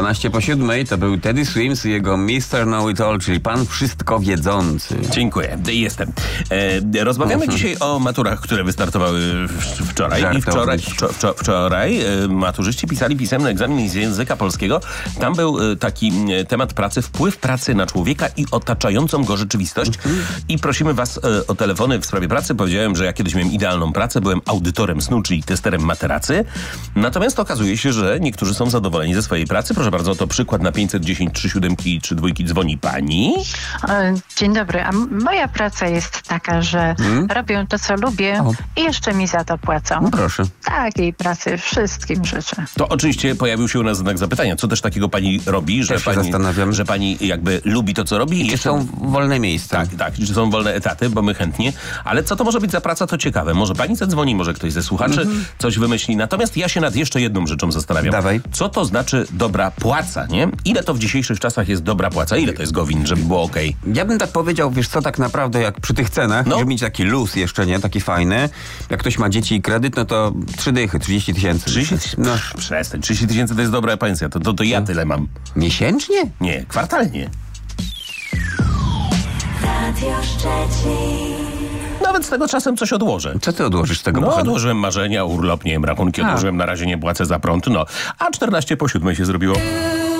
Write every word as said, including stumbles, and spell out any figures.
dwanaście po siódmej to był Teddy Swims i jego mister Know-It-All, czyli pan wszystko wiedzący. Dziękuję, jestem. E, rozmawiamy uh-huh. dzisiaj o maturach, które wystartowały w, wczoraj. Żartować. I wczoraj, wczor, wczoraj e, maturzyści pisali pisemny egzamin z języka polskiego. Tam był e, taki e, temat pracy, wpływ pracy na człowieka i otaczającą go rzeczywistość. Uh-huh. I prosimy was e, o telefony w sprawie pracy. Powiedziałem, że ja kiedyś miałem idealną pracę, byłem audytorem snu, czyli testerem materacy. Natomiast okazuje się, że niektórzy są zadowoleni ze swojej pracy. Proszę bardzo, to przykład na pięćset dziesięć trzy siódemki trzy dwójki dzwoni pani. Dzień dobry. A moja praca jest taka, że hmm? robię to, co lubię o. i jeszcze mi za to płacą. No proszę. Takiej pracy wszystkim życzę. To oczywiście pojawił się u nas znak zapytania. Co też takiego pani robi, że też pani, zastanawiam. że pani jakby lubi to, co robi? I czy jeszcze... są wolne miejsca? Tak, tak. Czy są wolne etaty, bo my chętnie. Ale co to może być za praca, to ciekawe. Może pani zadzwoni, może ktoś ze słuchaczy mm-hmm. coś wymyśli. Natomiast ja się nad jeszcze jedną rzeczą zastanawiam. Dawaj. Co to znaczy dobra płaca, nie? Ile to w dzisiejszych czasach jest dobra płaca? Ile to jest Gowin, żeby było okej? Okay? Ja bym tak powiedział, wiesz co, tak naprawdę jak przy tych cenach, no. żeby mieć taki luz jeszcze, nie? Taki fajny. Jak ktoś ma dzieci i kredyt, no to trzy dychy, trzydzieści tysięcy. trzydzieści? No. Przestań, trzydzieści tysięcy to jest dobra pensja. To, to, to ja tyle mam. Miesięcznie? Nie, kwartalnie. Radio Szczecin. Nawet z tego czasem coś odłożę. Co ty odłożysz z tego? No, pochodu? odłożyłem marzenia, urlop, nie wiem, rachunki, odłożyłem, na razie nie płacę za prąd, no. A czternaście po siódmej się zrobiło.